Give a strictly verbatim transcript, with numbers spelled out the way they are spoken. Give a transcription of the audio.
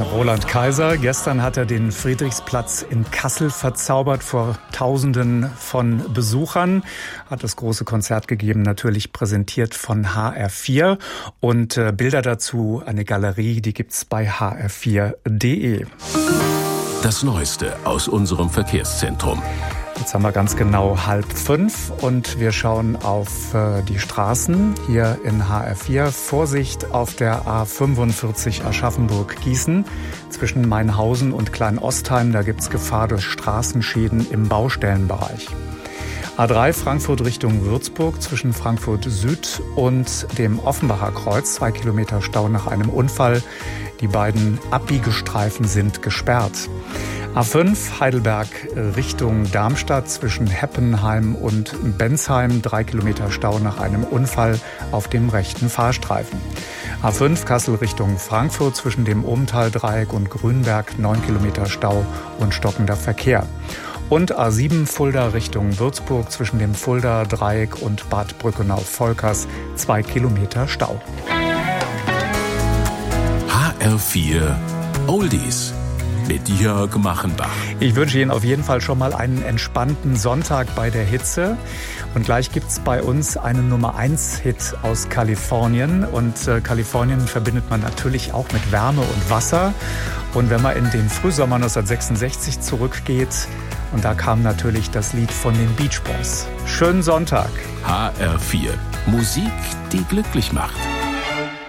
Roland Kaiser, gestern hat er den Friedrichsplatz in Kassel verzaubert vor Tausenden von Besuchern, hat das große Konzert gegeben, natürlich präsentiert von H R vier und äh, Bilder dazu, eine Galerie, die gibt's bei h r vier punkt d e. Das Neueste aus unserem Verkehrszentrum. Jetzt haben wir ganz genau halb fünf und wir schauen auf äh, die Straßen hier in H R vier. Vorsicht auf der A fünfundvierzig Aschaffenburg-Gießen zwischen Mainhausen und Kleinostheim. Da gibt's Gefahr durch Straßenschäden im Baustellenbereich. A drei Frankfurt Richtung Würzburg zwischen Frankfurt Süd und dem Offenbacher Kreuz. Zwei Kilometer Stau nach einem Unfall. Die beiden Abbiegestreifen sind gesperrt. A fünf Heidelberg Richtung Darmstadt zwischen Heppenheim und Bensheim. Drei Kilometer Stau nach einem Unfall auf dem rechten Fahrstreifen. A fünf Kassel Richtung Frankfurt zwischen dem Ohmtal-Dreieck und Grünberg. Neun Kilometer Stau und stockender Verkehr. Und A sieben Fulda Richtung Würzburg zwischen dem Fulda-Dreieck und Bad Brückenau-Volkers. Zwei Kilometer Stau. H R vier Oldies mit Jörg Machenbach. Ich wünsche Ihnen auf jeden Fall schon mal einen entspannten Sonntag bei der Hitze. Und gleich gibt's bei uns einen Nummer eins Hit aus Kalifornien. Und äh, Kalifornien verbindet man natürlich auch mit Wärme und Wasser. Und wenn man in den Frühsommer neunzehnhundertsechsundsechzig zurückgeht, und da kam natürlich das Lied von den Beach Boys. Schönen Sonntag. H R vier. Musik, die glücklich macht.